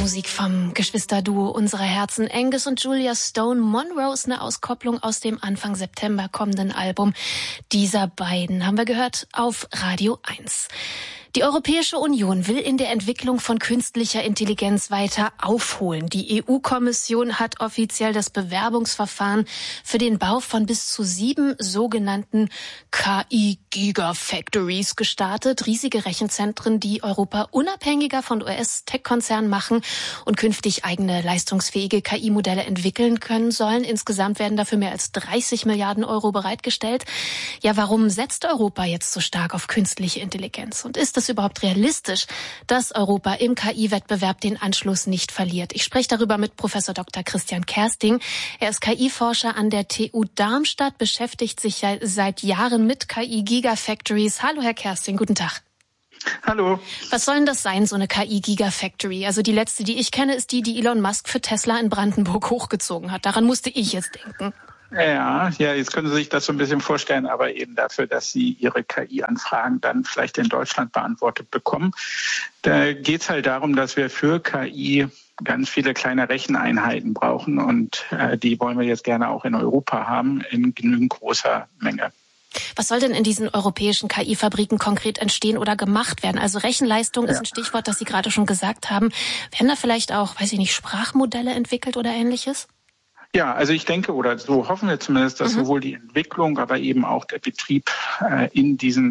Musik vom Geschwisterduo unserer Herzen. Angus und Julia Stone. Monroe ist eine Auskopplung aus dem Anfang September kommenden Album dieser beiden. Haben wir gehört auf Radio 1. Die Europäische Union will in der Entwicklung von künstlicher Intelligenz weiter aufholen. Die EU-Kommission hat offiziell das Bewerbungsverfahren für den Bau von bis zu 7 sogenannten KI-Gigafactories gestartet. Riesige Rechenzentren, die Europa unabhängiger von US-Tech-Konzernen machen und künftig eigene leistungsfähige KI-Modelle entwickeln können sollen. Insgesamt werden dafür mehr als 30 Milliarden Euro bereitgestellt. Ja, warum setzt Europa jetzt so stark auf künstliche Intelligenz? Und ist es überhaupt realistisch, dass Europa im KI-Wettbewerb den Anschluss nicht verliert? Ich spreche darüber mit Professor Dr. Christian Kersting. Er ist KI-Forscher an der TU Darmstadt, beschäftigt sich seit Jahren mit KI-Gigafactories. Hallo, Herr Kersting, guten Tag. Hallo. Was soll denn das sein, so eine KI-Gigafactory? Also die letzte, die ich kenne, ist die Elon Musk für Tesla in Brandenburg hochgezogen hat. Daran musste ich jetzt denken. Ja, jetzt können Sie sich das so ein bisschen vorstellen, aber eben dafür, dass Sie Ihre KI-Anfragen dann vielleicht in Deutschland beantwortet bekommen. Da geht es halt darum, dass wir für KI ganz viele kleine Recheneinheiten brauchen und die wollen wir jetzt gerne auch in Europa haben, in genügend großer Menge. Was soll denn in diesen europäischen KI-Fabriken konkret entstehen oder gemacht werden? Also Rechenleistung ist ein Stichwort, das Sie gerade schon gesagt haben. Werden da vielleicht auch, Sprachmodelle entwickelt oder Ähnliches? Ja, also ich denke, oder so hoffen wir zumindest, dass sowohl die Entwicklung, aber eben auch der Betrieb in diesen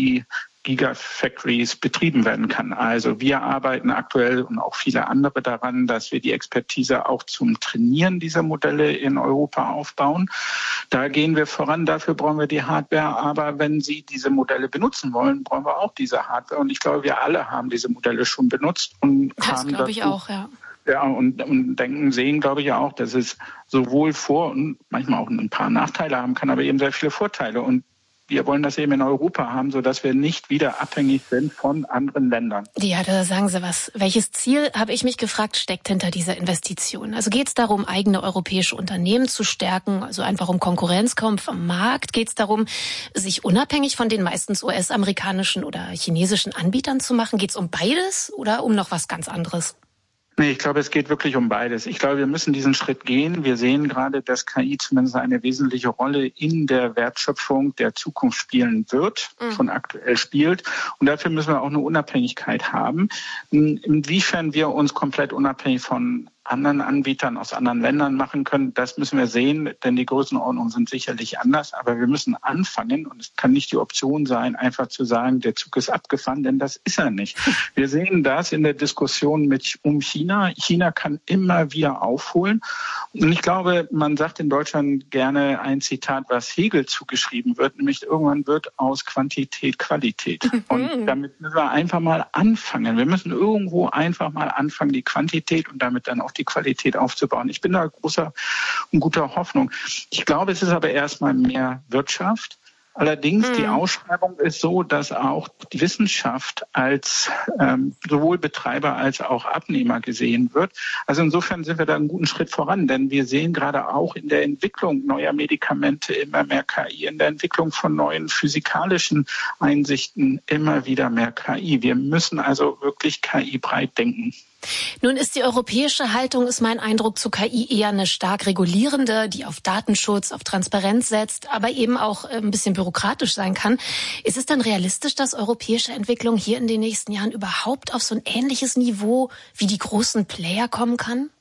KI-Gigafactories betrieben werden kann. Also wir arbeiten aktuell und auch viele andere daran, dass wir die Expertise auch zum Trainieren dieser Modelle in Europa aufbauen. Da gehen wir voran, dafür brauchen wir die Hardware. Aber wenn Sie diese Modelle benutzen wollen, brauchen wir auch diese Hardware. Und ich glaube, wir alle haben diese Modelle schon benutzt. Und das glaube ich auch, ja. Ja, und sehen, glaube ich, auch, dass es sowohl Vor- und manchmal auch ein paar Nachteile haben kann, aber eben sehr viele Vorteile. Und wir wollen das eben in Europa haben, sodass wir nicht wieder abhängig sind von anderen Ländern. Ja, da sagen Sie was. Welches Ziel, habe ich mich gefragt, steckt hinter dieser Investition? Also geht es darum, eigene europäische Unternehmen zu stärken, also einfach um Konkurrenzkampf am Markt? Geht es darum, sich unabhängig von den meistens US-amerikanischen oder chinesischen Anbietern zu machen? Geht es um beides oder um noch was ganz anderes? Nee, ich glaube, es geht wirklich um beides. Ich glaube, wir müssen diesen Schritt gehen. Wir sehen gerade, dass KI zumindest eine wesentliche Rolle in der Wertschöpfung der Zukunft spielen wird, schon aktuell spielt. Und dafür müssen wir auch eine Unabhängigkeit haben. Inwiefern wir uns komplett unabhängig von anderen Anbietern aus anderen Ländern machen können, das müssen wir sehen, denn die Größenordnungen sind sicherlich anders. Aber wir müssen anfangen und es kann nicht die Option sein, einfach zu sagen, der Zug ist abgefahren, denn das ist er nicht. Wir sehen das in der Diskussion um China. China kann immer wieder aufholen. Und ich glaube, man sagt in Deutschland gerne ein Zitat, was Hegel zugeschrieben wird, nämlich irgendwann wird aus Quantität Qualität. Und damit müssen wir einfach mal anfangen. Wir müssen irgendwo einfach mal anfangen, die Quantität und damit dann auch die Qualität aufzubauen. Ich bin da guter Hoffnung. Ich glaube, es ist aber erstmal mehr Wirtschaft. Allerdings, die Ausschreibung ist so, dass auch die Wissenschaft als sowohl Betreiber als auch Abnehmer gesehen wird. Also insofern sind wir da einen guten Schritt voran, denn wir sehen gerade auch in der Entwicklung neuer Medikamente immer mehr KI, in der Entwicklung von neuen physikalischen Einsichten immer wieder mehr KI. Wir müssen also wirklich KI breit denken. Nun ist die europäische Haltung, ist mein Eindruck, zu KI eher eine stark regulierende, die auf Datenschutz, auf Transparenz setzt, aber eben auch ein bisschen bürokratisch sein kann. Ist es dann realistisch, dass europäische Entwicklung hier in den nächsten Jahren überhaupt auf so ein ähnliches Niveau wie die großen Player kommen kann?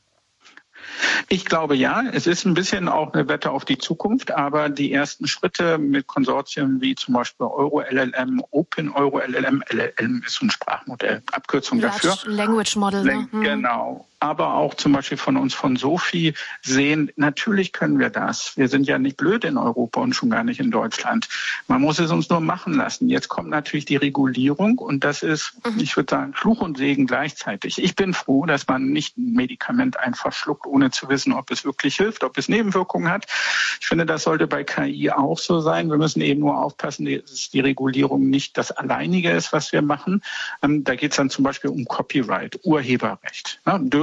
Ich glaube ja, es ist ein bisschen auch eine Wette auf die Zukunft, aber die ersten Schritte mit Konsortien wie zum Beispiel EuroLLM, OpenEuroLLM, LLM ist so ein Sprachmodell, Abkürzung dafür. Large Language Model. Ne? Genau. Aber auch zum Beispiel von uns von SOFI sehen, natürlich können wir das. Wir sind ja nicht blöd in Europa und schon gar nicht in Deutschland. Man muss es uns nur machen lassen. Jetzt kommt natürlich die Regulierung und das ist, ich würde sagen, Fluch und Segen gleichzeitig. Ich bin froh, dass man nicht ein Medikament einfach schluckt, ohne zu wissen, ob es wirklich hilft, ob es Nebenwirkungen hat. Ich finde, das sollte bei KI auch so sein. Wir müssen eben nur aufpassen, dass die Regulierung nicht das Alleinige ist, was wir machen. Da geht es dann zum Beispiel um Copyright, Urheberrecht. Ja, dürfen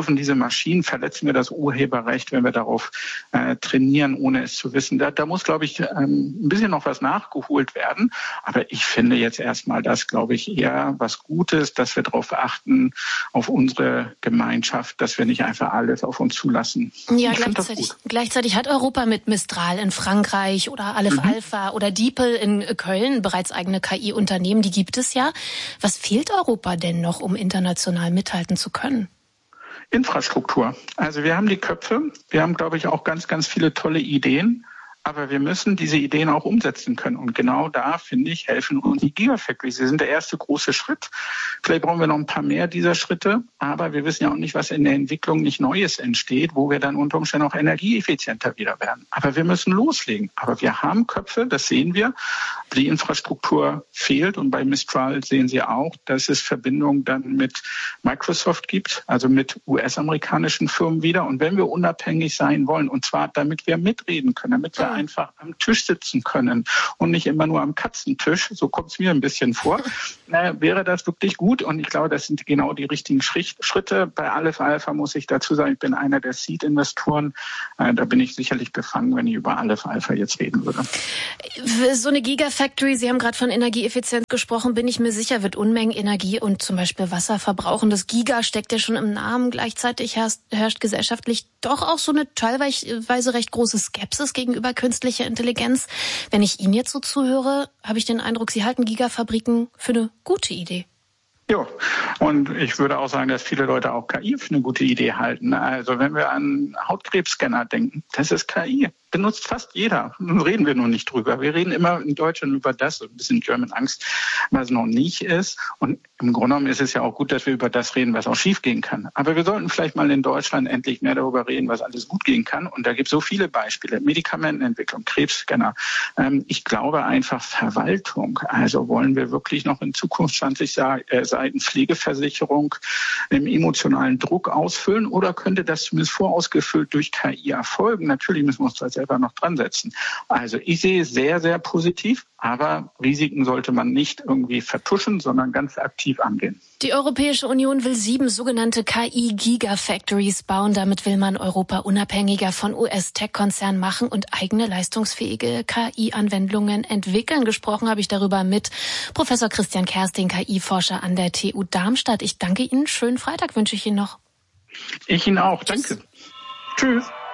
dürfen diese Maschinen, verletzen wir das Urheberrecht, wenn wir darauf trainieren, ohne es zu wissen. Da muss, glaube ich, ein bisschen noch was nachgeholt werden. Aber ich finde jetzt erstmal das, glaube ich, eher was Gutes, dass wir darauf achten, auf unsere Gemeinschaft, dass wir nicht einfach alles auf uns zulassen. Ja, gleichzeitig hat Europa mit Mistral in Frankreich oder Aleph Alpha oder DeepL in Köln bereits eigene KI-Unternehmen. Die gibt es ja. Was fehlt Europa denn noch, um international mithalten zu können? Infrastruktur. Also wir haben die Köpfe, wir haben, glaube ich, auch ganz, ganz viele tolle Ideen. Aber wir müssen diese Ideen auch umsetzen können. Und genau da, finde ich, helfen uns die Gigafactories. Sie sind der erste große Schritt. Vielleicht brauchen wir noch ein paar mehr dieser Schritte. Aber wir wissen ja auch nicht, was in der Entwicklung nicht Neues entsteht, wo wir dann unter Umständen auch energieeffizienter wieder werden. Aber wir müssen loslegen. Aber wir haben Köpfe, das sehen wir. Die Infrastruktur fehlt. Und bei Mistral sehen Sie auch, dass es Verbindungen dann mit Microsoft gibt, also mit US-amerikanischen Firmen wieder. Und wenn wir unabhängig sein wollen, und zwar damit wir mitreden können, damit wir einfach am Tisch sitzen können und nicht immer nur am Katzentisch, so kommt es mir ein bisschen vor, wäre das wirklich gut. Und ich glaube, das sind genau die richtigen Schritte. Bei Aleph Alpha muss ich dazu sagen, ich bin einer der Seed-Investoren. Da bin ich sicherlich befangen, wenn ich über Aleph Alpha jetzt reden würde. So eine Gigafactory, Sie haben gerade von Energieeffizienz gesprochen, bin ich mir sicher, wird Unmengen Energie und zum Beispiel Wasser verbrauchen. Das Giga steckt ja schon im Namen. Gleichzeitig herrscht gesellschaftlich doch auch so eine teilweise recht große Skepsis gegenüber künstliche Intelligenz. Wenn ich Ihnen jetzt so zuhöre, habe ich den Eindruck, Sie halten Gigafabriken für eine gute Idee. Ja, und ich würde auch sagen, dass viele Leute auch KI für eine gute Idee halten. Also wenn wir an Hautkrebsscanner denken, das ist KI. Benutzt fast jeder. Nun reden wir nur nicht drüber. Wir reden immer in Deutschland über das, so ein bisschen German Angst, was noch nicht ist. Und im Grunde genommen ist es ja auch gut, dass wir über das reden, was auch schief gehen kann. Aber wir sollten vielleicht mal in Deutschland endlich mehr darüber reden, was alles gut gehen kann. Und da gibt es so viele Beispiele. Medikamentenentwicklung, Krebsscanner. Ich glaube einfach Verwaltung. Also wollen wir wirklich noch in Zukunft 20 Seiten Pflegeversicherung im emotionalen Druck ausfüllen? Oder könnte das zumindest vorausgefüllt durch KI erfolgen? Natürlich müssen wir uns da selber noch dran setzen. Also ich sehe es sehr, sehr positiv, aber Risiken sollte man nicht irgendwie vertuschen, sondern ganz aktiv angehen. Die Europäische Union will 7 sogenannte KI-Gigafactories bauen. Damit will man Europa unabhängiger von US-Tech-Konzernen machen und eigene leistungsfähige KI-Anwendungen entwickeln. Gesprochen habe ich darüber mit Professor Christian Kersting, KI-Forscher an der TU Darmstadt. Ich danke Ihnen. Schönen Freitag wünsche ich Ihnen noch. Ich Ihnen auch. Danke. Tschüss.